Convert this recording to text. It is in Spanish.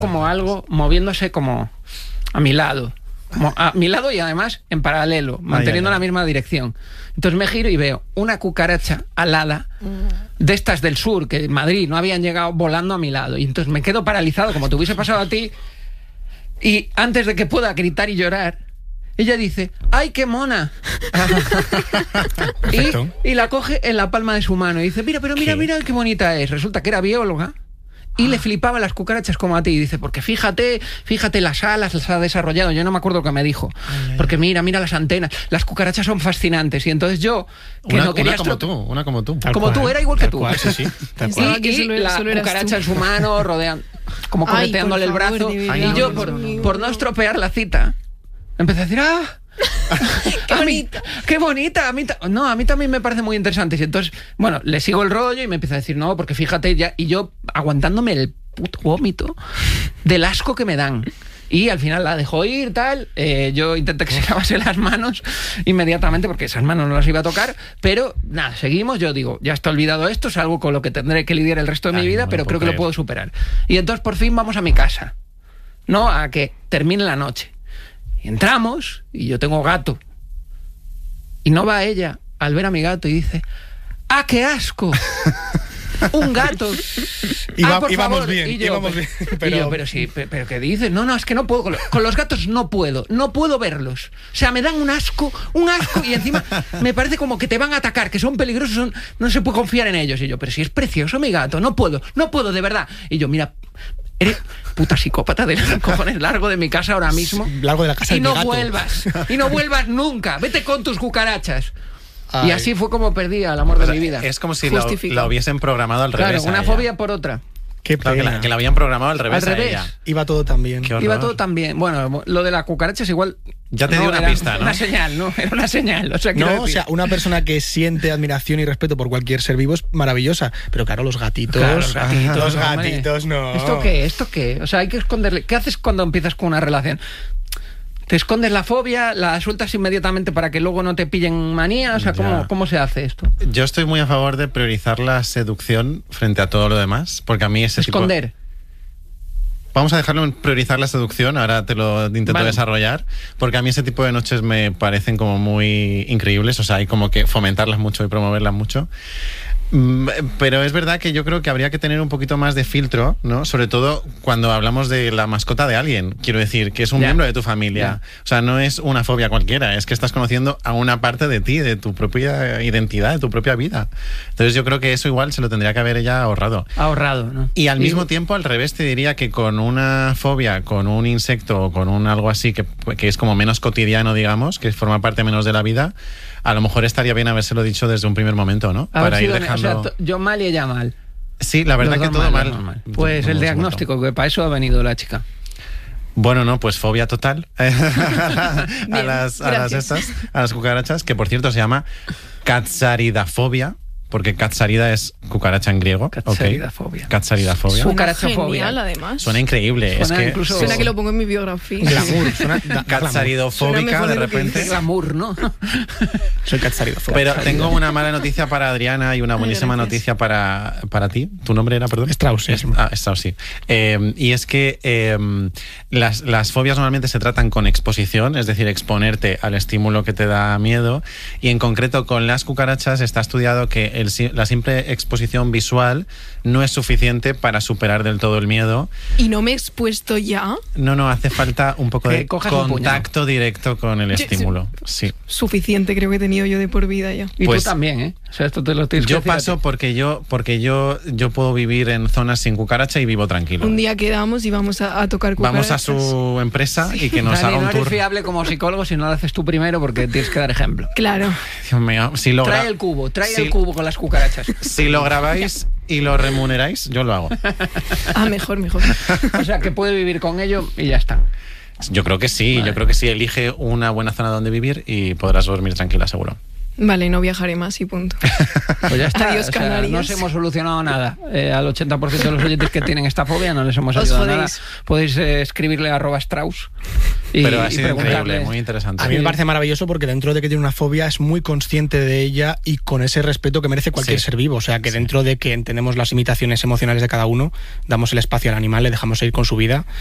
como algo moviéndose como a mi lado. Como a mi lado y además en paralelo, manteniendo la misma dirección. Entonces me giro y veo una cucaracha alada de estas del sur, que en Madrid no habían llegado, volando a mi lado. Y entonces me quedo paralizado, como te hubiese pasado a ti. Y antes de que pueda gritar y llorar, ella dice, ¡ay, qué mona! y la coge en la palma de su mano y dice, mira qué bonita es. Resulta que era bióloga y le flipaban las cucarachas como a ti. Y dice, porque fíjate las alas, las ha desarrollado. Yo no me acuerdo lo que me dijo. Porque mira las antenas. Las cucarachas son fascinantes. Y entonces yo, que no quería... Una como tú. Como tú, era igual que tú. Cual, sí. Y la cucaracha en su mano, rodeando, como correteándole el brazo. Y yo, por no estropear la cita, empecé a decir, ¡qué bonita! A mí también me parece muy interesante. Y entonces, bueno, le sigo el rollo y me empieza a decir, no, porque fíjate ya... Y yo aguantándome el puto vómito del asco que me dan. Y al final la dejó ir, tal. Yo intenté que se lavase las manos inmediatamente, porque esas manos no las iba a tocar. Pero nada, seguimos. Yo digo, ya está olvidado esto, es algo con lo que tendré que lidiar el resto de mi vida, pero creo que lo puedo superar. Y entonces por fin vamos a mi casa, ¿no? A que termine la noche. Y entramos, y yo tengo gato. Y no va ella al ver a mi gato y dice, ¡ah, qué asco! Un gato. Íbamos bien, y yo, íbamos bien. Pero ¿qué dices? No, es que no puedo. Con los gatos no puedo verlos. O sea, me dan un asco, y encima me parece como que te van a atacar, que son peligrosos, no se puede confiar en ellos. Y yo, pero si es precioso mi gato, no puedo, de verdad. Y yo, mira, eres puta psicópata de los cojones, largo de mi casa ahora mismo. Largo de la casa de mi gato. Y no vuelvas nunca. Vete con tus cucarachas. Ay. Y así fue como perdí al amor de mi vida. Es como si la hubiesen programado al revés. Claro, una fobia por otra. Qué pena. Que la habían programado al revés. Al revés. A ella. Iba todo tan bien. Iba todo tan bien. Bueno, lo de la cucaracha es igual. Ya te di una pista, ¿no? Una señal, ¿no? Era una señal. O sea, una persona que siente admiración y respeto por cualquier ser vivo es maravillosa. Pero claro, los gatitos. Los gatitos, no. ¿Esto qué? O sea, hay que esconderle. ¿Qué haces cuando empiezas con una relación? ¿Te escondes la fobia, la sueltas inmediatamente para que luego no te pillen manía? O sea, ¿cómo se hace esto? Yo estoy muy a favor de priorizar la seducción frente a todo lo demás, porque a mí ese esconder. Vamos a dejarlo en priorizar la seducción, ahora te lo intento desarrollar, porque a mí ese tipo de noches me parecen como muy increíbles, o sea, hay como que fomentarlas mucho y promoverlas mucho. Pero es verdad que yo creo que habría que tener un poquito más de filtro, ¿no? Sobre todo cuando hablamos de la mascota de alguien. Quiero decir, que es un miembro de tu familia. O sea, no es una fobia cualquiera, es que estás conociendo a una parte de ti, de tu propia identidad, de tu propia vida. Entonces yo creo que eso igual se lo tendría que haber ella ahorrado. ¿No? Y al mismo tiempo, al revés, te diría que con una fobia, con un insecto o con un algo así que es como menos cotidiano, digamos, que forma parte menos de la vida, a lo mejor estaría bien habérselo dicho desde un primer momento, ¿no? Para ir dejando... O sea, yo mal y ella mal. Sí, la verdad que todo mal. Pues el diagnóstico, que para eso ha venido la chica. Bueno, no, pues fobia total a las cucarachas, que por cierto se llama catsaridafobia, porque catsarida es cucaracha en griego. Catsaridafobia. Catsaridafobia. Cucarachafobia. Genial, además. Suena increíble. Suena que lo pongo en mi biografía. Glamour. Catsaridofóbica, de repente. Glamour, ¿no? Soy catsaridofóbica. Pero tengo una mala noticia para Adriana y una buenísima noticia para ti. ¿Tu nombre era, perdón? Strauss. Strauss, sí. Y es que las fobias normalmente se tratan con exposición, es decir, exponerte al estímulo que te da miedo. Y en concreto con las cucarachas está estudiado que la simple exposición visual no es suficiente para superar del todo el miedo. ¿Y no me he expuesto ya? No, hace falta un poco de contacto directo con el estímulo. Sí. Suficiente creo que he tenido yo de por vida ya. Y pues, tú también, ¿eh? O sea, esto te lo tienes que decir. Yo paso porque yo puedo vivir en zonas sin cucaracha y vivo tranquilo. Un día quedamos y vamos a tocar cucarachas. Vamos a su empresa y que nos haga un tour. No eres fiable como psicólogo si no lo haces tú primero, porque tienes que dar ejemplo. Claro. Dios mío, trae el cubo con las cucarachas. Si lo grabáis y lo remuneráis, yo lo hago. Mejor. O sea, que puede vivir con ello y ya está. Yo creo que sí, vale. Yo creo que sí. Elige una buena zona donde vivir y podrás dormir tranquila, seguro. Vale, no viajaré más y punto. Pues ya está. Adiós, Canarias. No os hemos solucionado nada. Al 80% de los oyentes que tienen esta fobia no les hemos ayudado nada. Podéis escribirle @Strauss Pero ha sido increíble, muy interesante. A mí me parece maravilloso porque dentro de que tiene una fobia es muy consciente de ella y con ese respeto que merece cualquier ser vivo. O sea, que dentro de que entendemos las limitaciones emocionales de cada uno, damos el espacio al animal, le dejamos ir con su vida